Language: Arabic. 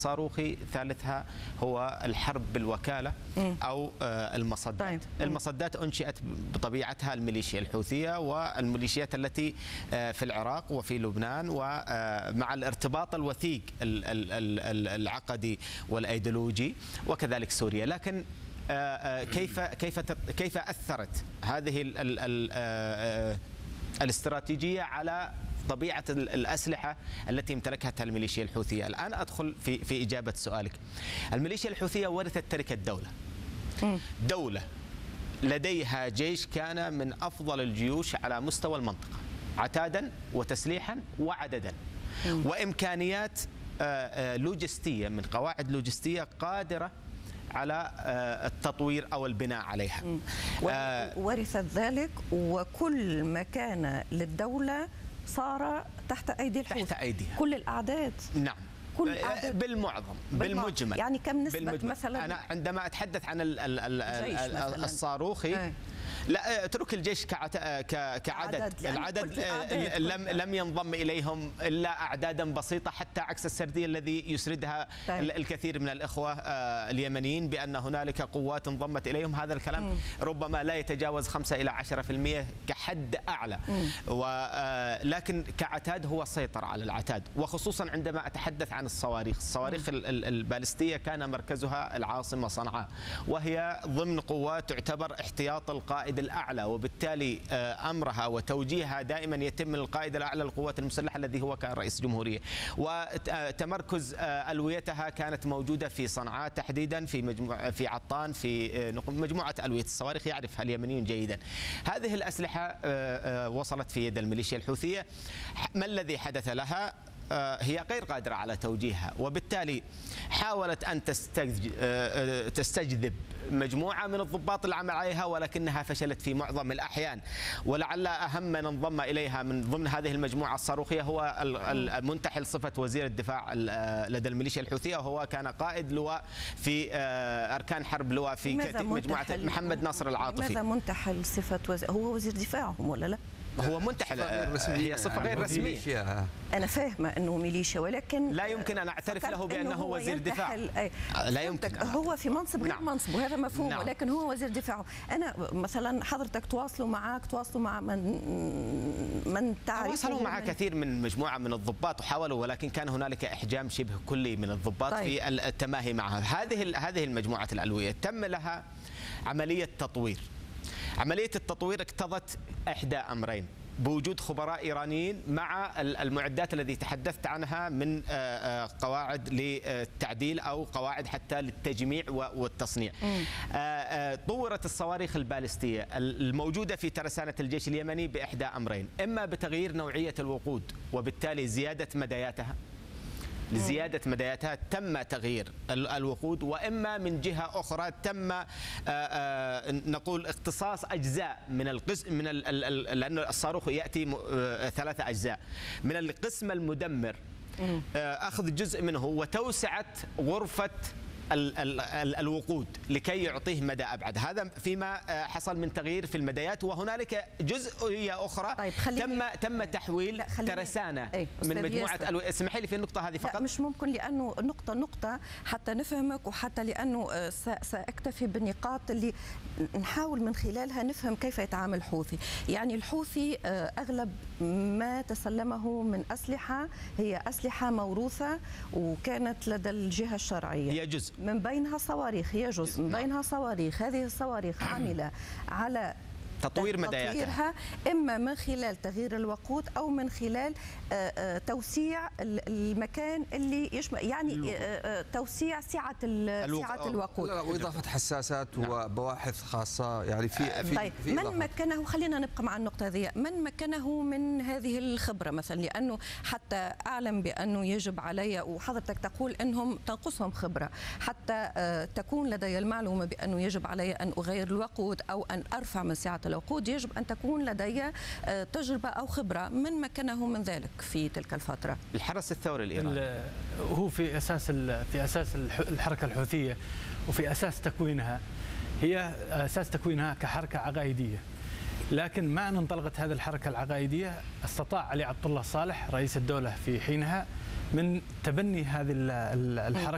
صاروخي، ثالثها هو الحرب بالوكالة أو المصدات. طيب. المصدات أنشئت بطبيعتها الميليشيا الحوثية والميليشيات التي في العراق وفي لبنان، ومع الارتباط الوثيق العقدي والأيديولوجي، وكذلك سوريا. لكن كيف أثرت هذه الاستراتيجية على طبيعة الأسلحة التي امتلكها الميليشيا الحوثية؟ الآن أدخل في إجابة سؤالك. الميليشيا الحوثية ورثت تركة دولة لديها جيش كان من أفضل الجيوش على مستوى المنطقة، عتادا وتسليحا وعددا، وإمكانيات لوجستية من قواعد لوجستية قادرة على التطوير أو البناء عليها. ورثت ذلك، وكل ما كان للدولة صار تحت أيدي الحوثي، تحت أيديها كل الأعداد. نعم، كل الأعداد بالمعظم بالمجمل. يعني كم نسبة مثلا؟ أنا عندما أتحدث عن الصاروخي لا اترك الجيش كعدد، العدد لم ينضم إليهم إلا أعدادا بسيطة، حتى عكس السردية الذي يسردها الكثير من الإخوة اليمنيين بأن هنالك قوات انضمت إليهم. هذا الكلام ربما لا يتجاوز 5 إلى 10% كحد أعلى، لكن كعتاد هو سيطر على العتاد. وخصوصا عندما أتحدث عن الصواريخ البالستية كان مركزها العاصمة صنعاء، وهي ضمن قوات تعتبر احتياط القائد الأعلى، وبالتالي أمرها وتوجيهها دائما يتم من القائد الأعلى للقوات المسلحة الذي هو كان رئيس جمهورية، وتمركز ألويتها كانت موجودة في صنعاء تحديدا، في عطان، في مجموعة ألوية الصواريخ يعرفها اليمنيون جيدا. هذه الأسلحة وصلت في يد الميليشيا الحوثية. ما الذي حدث لها؟ هي غير قادرة على توجيهها، وبالتالي حاولت أن تستجذب مجموعة من الضباط العمل عليها، ولكنها فشلت في معظم الأحيان. ولعل أهم من انضم إليها من ضمن هذه المجموعة الصاروخية هو المنتحل صفة وزير الدفاع لدى الميليشيا الحوثية، وهو كان قائد لواء في أركان حرب لواء في مجموعة محمد ناصر العاطفي. ماذا منتحل صفة هو وزير دفاعهم ولا لا؟ هو منتحل، هي صفة غير رسمية. أنا فاهمة أنه ميليشيا، ولكن لا يمكن أن أعترف له بأنه وزير دفاع. لا يمكن. هو في منصب غير منصب، وهذا مفهوم. ولكن هو وزير دفاعه. أنا مثلا حضرتك تواصلوا مع من تعرفه؟ تواصلوا مع كثير من مجموعة من الضباط وحاولوا، ولكن كان هنالك إحجام شبه كلي من الضباط في التماهي معها. هذه المجموعة الألوية تم لها عملية تطوير. عملية التطوير اقتضت إحدى أمرين: بوجود خبراء إيرانيين مع المعدات التي تحدثت عنها من قواعد للتعديل أو قواعد حتى للتجميع والتصنيع. طورت الصواريخ البالستية الموجودة في ترسانة الجيش اليمني بإحدى أمرين: إما بتغيير نوعية الوقود وبالتالي زيادة مداياتها، لزيادة مداياتها تم تغيير الوقود، وإما من جهة أخرى تم نقول اختصاص أجزاء من القسم لأن الصاروخ يأتي 3 أجزاء من القسم المدمر، أخذ جزء منه وتوسعة غرفة الوقود لكي يعطيه مدى أبعد. هذا فيما حصل من تغيير في المدايات. وهنالك جزئية أخرى تم تحويل ترسانة من مجموعة اسمحي لي في النقطة هذه فقط. لا مش ممكن، لأنه نقطة حتى نفهمك، وحتى لأنه سأكتفي بالنقاط اللي نحاول من خلالها نفهم كيف يتعامل الحوثي. يعني الحوثي أغلب ما تسلمه من أسلحة هي أسلحة موروثة وكانت لدى الجهة الشرعية، هي جزء من بينها صواريخ، هي جزء من بينها صواريخ. هذه الصواريخ عمل على تطوير مداياتها، إما من خلال تغيير الوقود أو من خلال توسيع المكان اللي يشمل، يعني توسيع سعة الوقود، وإضافة حساسات وبواحث خاصة. يعني طيب من مكنه، خلينا نبقى مع النقطة هذه، من مكنه من هذه الخبرة مثلا؟ لأنه حتى أعلم بأنه يجب علي، وحضرتك تقول أنهم تنقصهم خبرة، حتى تكون لدي المعلومة بأنه يجب علي أن أغير الوقود أو أن أرفع من سعة الوقود، يجب أن تكون لدي تجربة أو خبرة. من مكنه من ذلك في تلك الفترة؟ الحرس الثوري الإيراني هو في أساس الحركة الحوثية، وفي أساس تكوينها، هي أساس تكوينها كحركة عقائدية. لكن مع أن انطلقت هذه الحركة العقائدية استطاع علي عبد الله صالح رئيس الدولة في حينها من تبني هذه الحركة